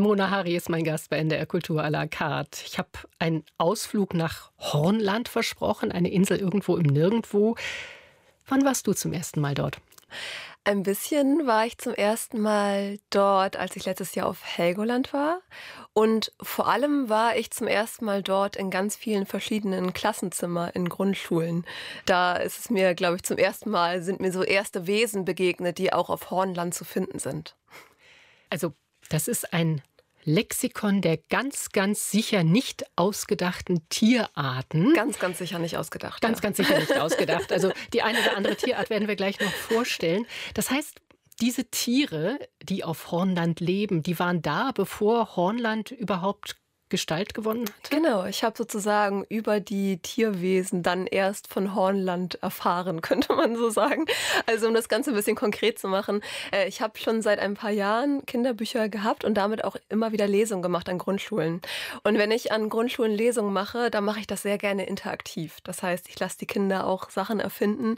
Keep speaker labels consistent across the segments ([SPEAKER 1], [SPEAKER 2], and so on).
[SPEAKER 1] Mona Hari ist mein Gast bei NDR Kultur à la carte. Ich habe einen Ausflug nach Hornland versprochen, eine Insel irgendwo im Nirgendwo. Wann warst du zum ersten Mal dort?
[SPEAKER 2] Ein bisschen war ich zum ersten Mal dort, als ich letztes Jahr auf Helgoland war. Und vor allem war ich zum ersten Mal dort in ganz vielen verschiedenen Klassenzimmer in Grundschulen. Da ist es mir, glaube ich, zum ersten Mal sind mir so erste Wesen begegnet, die auch auf Hornland zu finden sind.
[SPEAKER 1] Also, das ist ein Lexikon der ganz, ganz sicher nicht ausgedachten Tierarten.
[SPEAKER 2] Ganz, ganz sicher nicht ausgedacht.
[SPEAKER 1] Ganz, ganz sicher nicht ausgedacht. Also die eine oder andere Tierart werden wir gleich noch vorstellen. Das heißt, diese Tiere, die auf Hornland leben, die waren da, bevor Hornland überhaupt Gestalt gewonnen hat?
[SPEAKER 2] Genau, ich habe sozusagen über die Tierwesen dann erst von Hornland erfahren, könnte man so sagen. Also um das Ganze ein bisschen konkret zu machen, ich habe schon seit ein paar Jahren Kinderbücher gehabt und damit auch immer wieder Lesungen gemacht an Grundschulen. Und wenn ich an Grundschulen Lesungen mache, dann mache ich das sehr gerne interaktiv. Das heißt, ich lasse die Kinder auch Sachen erfinden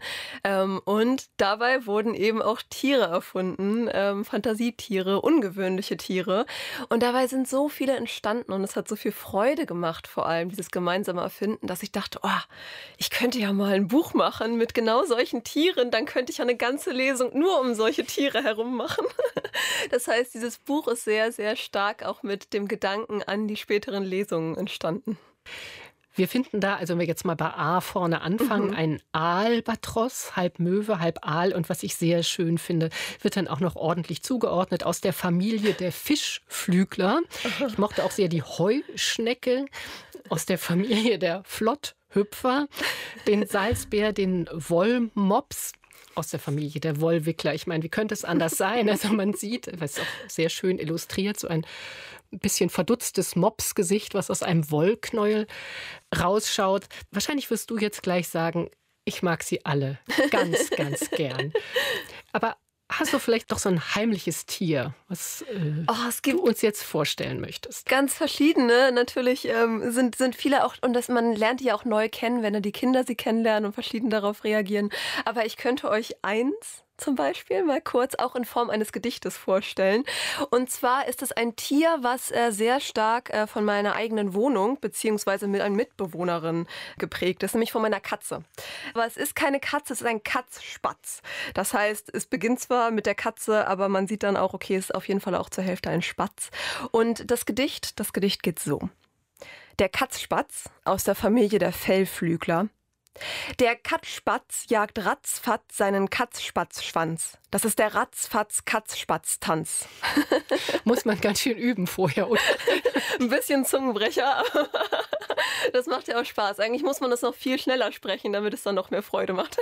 [SPEAKER 2] und dabei wurden eben auch Tiere erfunden, Fantasietiere, ungewöhnliche Tiere. Und dabei sind so viele entstanden und es hat so viel Freude gemacht, vor allem dieses gemeinsame Erfinden, dass ich dachte, oh, ich könnte ja mal ein Buch machen mit genau solchen Tieren, dann könnte ich ja eine ganze Lesung nur um solche Tiere herum machen. Das heißt, dieses Buch ist sehr, sehr stark auch mit dem Gedanken an die späteren Lesungen entstanden.
[SPEAKER 1] Wir finden da, also wenn wir jetzt mal bei A vorne anfangen, einen Albatros, halb Möwe, halb Aal. Und was ich sehr schön finde, wird dann auch noch ordentlich zugeordnet aus der Familie der Fischflügler. Ich mochte auch sehr die Heuschnecke aus der Familie der Flotthüpfer, den Salzbär, den Wollmops aus der Familie der Wollwickler. Ich meine, wie könnte es anders sein? Also man sieht, das ist auch sehr schön illustriert, so ein bisschen verdutztes Mopsgesicht, was aus einem Wollknäuel rausschaut. Wahrscheinlich wirst du jetzt gleich sagen, ich mag sie alle ganz, ganz gern. Aber hast du vielleicht doch so ein heimliches Tier, was du uns jetzt vorstellen möchtest?
[SPEAKER 2] Ganz verschiedene. Natürlich sind viele auch, und man lernt die ja auch neu kennen, wenn die Kinder sie kennenlernen und verschieden darauf reagieren. Aber ich könnte euch eins zum Beispiel mal kurz auch in Form eines Gedichtes vorstellen. Und zwar ist es ein Tier, was sehr stark von meiner eigenen Wohnung beziehungsweise mit einer Mitbewohnerin geprägt ist, nämlich von meiner Katze. Aber es ist keine Katze, es ist ein Katzspatz. Das heißt, es beginnt zwar mit der Katze, aber man sieht dann auch, okay, es ist auf jeden Fall auch zur Hälfte ein Spatz. Und das Gedicht geht so. Der Katzspatz aus der Familie der Fellflügler. Der Katzspatz jagt ratzfatz seinen Katzspatzschwanz. Das ist der Ratzfatz-Katzspatz-Tanz.
[SPEAKER 1] Muss man ganz schön üben vorher, oder?
[SPEAKER 2] Ein bisschen Zungenbrecher, aber das macht ja auch Spaß. Eigentlich muss man das noch viel schneller sprechen, damit es dann noch mehr Freude macht.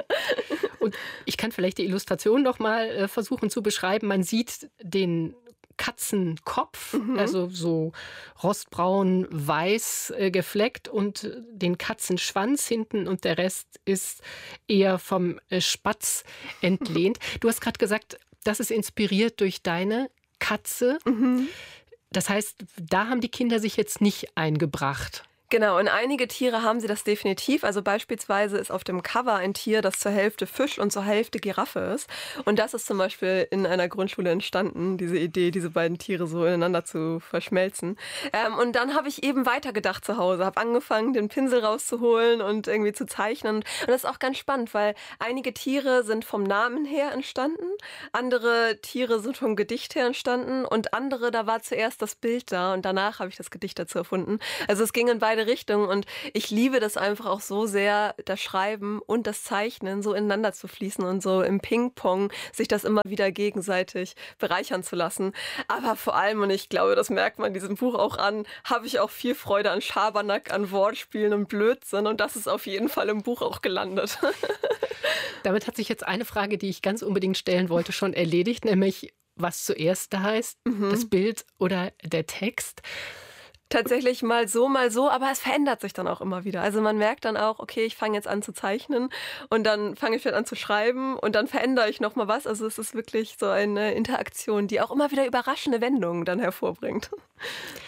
[SPEAKER 1] Und ich kann vielleicht die Illustration noch mal versuchen zu beschreiben. Man sieht den Katzenkopf, also so rostbraun, weiß gefleckt und den Katzenschwanz hinten und der Rest ist eher vom Spatz entlehnt. Du hast gerade gesagt, das ist inspiriert durch deine Katze. Das heißt, da haben die Kinder sich jetzt nicht eingebracht.
[SPEAKER 2] Genau, und einige Tiere haben sie das definitiv. Also beispielsweise ist auf dem Cover ein Tier, das zur Hälfte Fisch und zur Hälfte Giraffe ist. Und das ist zum Beispiel in einer Grundschule entstanden, diese Idee, diese beiden Tiere so ineinander zu verschmelzen. Und dann habe ich eben weitergedacht zu Hause, habe angefangen, den Pinsel rauszuholen und irgendwie zu zeichnen. Und das ist auch ganz spannend, weil einige Tiere sind vom Namen her entstanden, andere Tiere sind vom Gedicht her entstanden und andere, da war zuerst das Bild da und danach habe ich das Gedicht dazu erfunden. Also es ging in beide Richtungen und ich liebe das einfach auch so sehr, das Schreiben und das Zeichnen so ineinander zu fließen und so im Ping-Pong sich das immer wieder gegenseitig bereichern zu lassen. Aber vor allem, und ich glaube, das merkt man diesem Buch auch an, habe ich auch viel Freude an Schabernack, an Wortspielen und Blödsinn und das ist auf jeden Fall im Buch auch gelandet.
[SPEAKER 1] Damit hat sich jetzt eine Frage, die ich ganz unbedingt stellen wollte, schon erledigt, nämlich was zuerst da heißt, das Bild oder der Text.
[SPEAKER 2] Tatsächlich mal so, aber es verändert sich dann auch immer wieder. Also man merkt dann auch, okay, ich fange jetzt an zu zeichnen und dann fange ich wieder an zu schreiben und dann verändere ich nochmal was. Also es ist wirklich so eine Interaktion, die auch immer wieder überraschende Wendungen dann hervorbringt.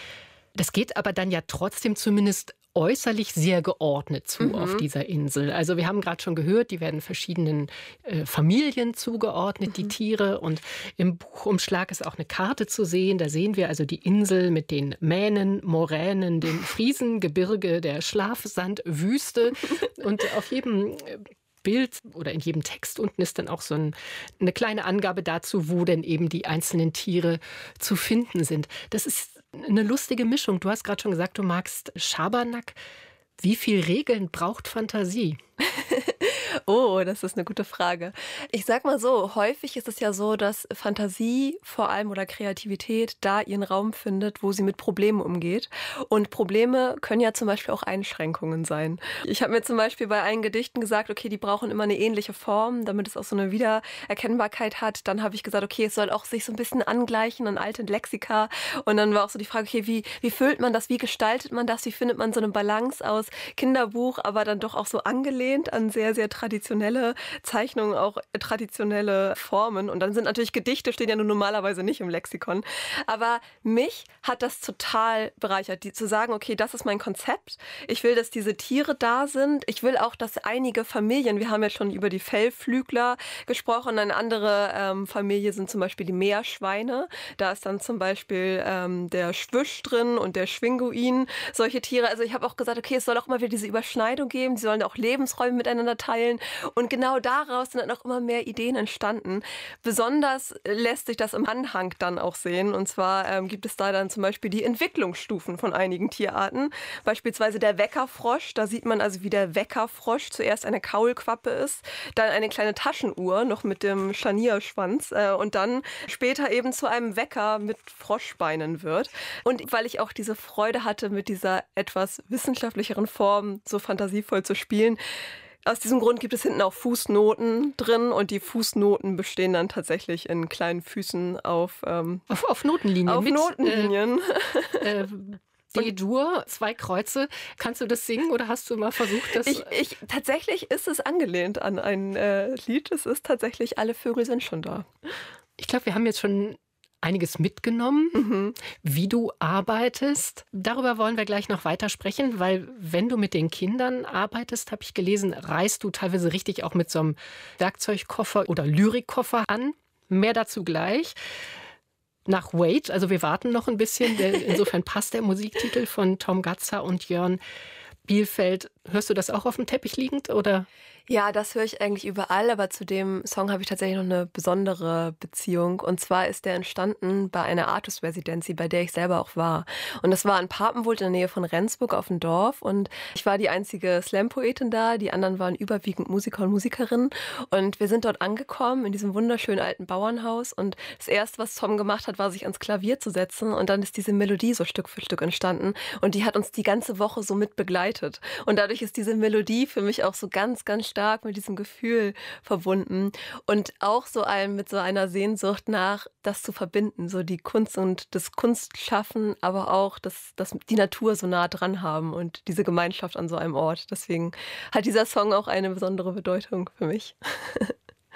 [SPEAKER 1] Das geht aber dann ja trotzdem zumindest äußerlich sehr geordnet zu auf dieser Insel. Also wir haben gerade schon gehört, die werden verschiedenen Familien zugeordnet, die Tiere. Und im Buchumschlag ist auch eine Karte zu sehen. Da sehen wir also die Insel mit den Mähnen, Moränen, dem Friesengebirge, der Schlafsandwüste. Und auf jedem Bild oder in jedem Text unten ist dann auch so eine kleine Angabe dazu, wo denn eben die einzelnen Tiere zu finden sind. Das ist eine lustige Mischung. Du hast gerade schon gesagt, du magst Schabernack. Wie viel Regeln braucht Fantasie?
[SPEAKER 2] Oh, das ist eine gute Frage. Ich sag mal so, häufig ist es ja so, dass Fantasie vor allem oder Kreativität da ihren Raum findet, wo sie mit Problemen umgeht. Und Probleme können ja zum Beispiel auch Einschränkungen sein. Ich habe mir zum Beispiel bei einigen Gedichten gesagt, okay, die brauchen immer eine ähnliche Form, damit es auch so eine Wiedererkennbarkeit hat. Dann habe ich gesagt, okay, es soll auch sich so ein bisschen angleichen an alte Lexika. Und dann war auch so die Frage, okay, wie füllt man das, wie gestaltet man das, wie findet man so eine Balance aus Kinderbuch, aber dann doch auch so angelehnt an sehr, sehr traditionelle Zeichnungen, auch traditionelle Formen. Und dann sind natürlich Gedichte, stehen ja nun normalerweise nicht im Lexikon. Aber mich hat das total bereichert, zu sagen, okay, das ist mein Konzept. Ich will, dass diese Tiere da sind. Ich will auch, dass einige Familien, wir haben ja schon über die Fellflügler gesprochen, eine andere Familie sind zum Beispiel die Meerschweine. Da ist dann zum Beispiel der Schwisch drin und der Schwinguin, solche Tiere. Also ich habe auch gesagt, okay, es soll auch immer wieder diese Überschneidung geben. Sie sollen auch Lebensräume miteinander teilen. Und genau daraus sind dann auch immer mehr Ideen entstanden. Besonders lässt sich das im Anhang dann auch sehen. Und zwar gibt es da dann zum Beispiel die Entwicklungsstufen von einigen Tierarten. Beispielsweise der Weckerfrosch. Da sieht man also, wie der Weckerfrosch zuerst eine Kaulquappe ist, dann eine kleine Taschenuhr noch mit dem Scharnierschwanz und dann später eben zu einem Wecker mit Froschbeinen wird. Und weil ich auch diese Freude hatte, mit dieser etwas wissenschaftlicheren Form so fantasievoll zu spielen, aus diesem Grund gibt es hinten auch Fußnoten drin und die Fußnoten bestehen dann tatsächlich in kleinen Füßen auf
[SPEAKER 1] Notenlinien.
[SPEAKER 2] Auf Notenlinien.
[SPEAKER 1] D-Dur, 2 Kreuze. Kannst du das singen oder hast du mal versucht, das?
[SPEAKER 2] Tatsächlich ist es angelehnt an ein Lied. Es ist tatsächlich Alle Vögel sind schon da.
[SPEAKER 1] Ich glaube, wir haben jetzt schon einiges mitgenommen, wie du arbeitest. Darüber wollen wir gleich noch weiter sprechen, weil wenn du mit den Kindern arbeitest, habe ich gelesen, reist du teilweise richtig auch mit so einem Werkzeugkoffer oder Lyrikkoffer an. Mehr dazu gleich. Nach Wait, also wir warten noch ein bisschen. Insofern passt der Musiktitel von Tom Gatzer und Jörn Bielfeldt. Hörst du das auch auf dem Teppich liegend, oder?
[SPEAKER 2] Ja, das höre ich eigentlich überall, aber zu dem Song habe ich tatsächlich noch eine besondere Beziehung. Und zwar ist der entstanden bei einer Artus Residency, bei der ich selber auch war. Und das war in Papenwohl in der Nähe von Rendsburg auf dem Dorf. Und ich war die einzige Slam-Poetin da. Die anderen waren überwiegend Musiker und Musikerinnen. Und wir sind dort angekommen in diesem wunderschönen alten Bauernhaus. Und das Erste, was Tom gemacht hat, war, sich ans Klavier zu setzen. Und dann ist diese Melodie so Stück für Stück entstanden. Und die hat uns die ganze Woche so mit begleitet. Und dadurch ist diese Melodie für mich auch so ganz, ganz stark mit diesem Gefühl verbunden und auch so mit so einer Sehnsucht nach, das zu verbinden, so die Kunst und das Kunstschaffen, aber auch das die Natur so nah dran haben und diese Gemeinschaft an so einem Ort. Deswegen hat dieser Song auch eine besondere Bedeutung für mich.